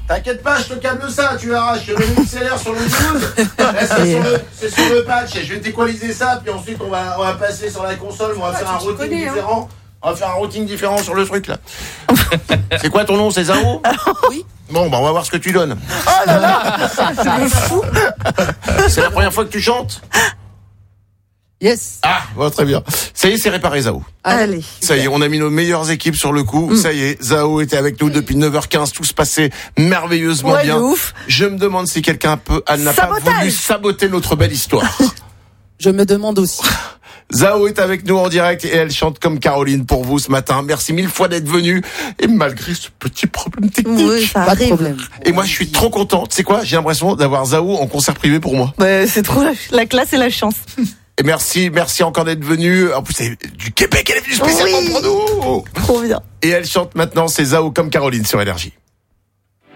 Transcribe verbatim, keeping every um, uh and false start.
T'inquiète pas, je te câble ça, tu verras. Je te mets le mixeur sur le Bluetooth. Là, c'est, sur le, c'est sur le patch. Je vais t'équaliser ça, puis ensuite on va, on va passer sur la console. On va Ah, faire un routing connais, différent. Hein. On va faire un routing différent sur le truc là. C'est quoi ton nom, c'est Zao? Oui. Bon, bah on va voir ce que tu donnes. Oh là là, c'est fou. C'est la première fois que tu chantes? Yes. Ah, bon, très bien. Ça y est, c'est réparé, Zao. Allez. Ça y est, on a mis nos meilleures équipes sur le coup. Mm. Ça y est, Zao était avec nous depuis neuf heures quinze. Tout se passait merveilleusement ouais, bien. Ouf. Je me demande si quelqu'un peut, elle n'a Sabotage. pas voulu saboter notre belle histoire. Je me demande aussi. Zao est avec nous en direct et elle chante comme Caroline pour vous ce matin. Merci mille fois d'être venue. Et malgré ce petit problème technique. Oui, ça Pas de arrive. problème. Et moi, je suis trop content. Tu sais quoi? J'ai l'impression d'avoir Zao en concert privé pour moi. Bah, c'est trop la, la classe et la chance. Et merci, merci encore d'être venue. En plus, c'est du Québec, elle est venue spécialement Oui. pour nous. Trop bien. Et elle chante maintenant, c'est Zao comme Caroline sur Énergie.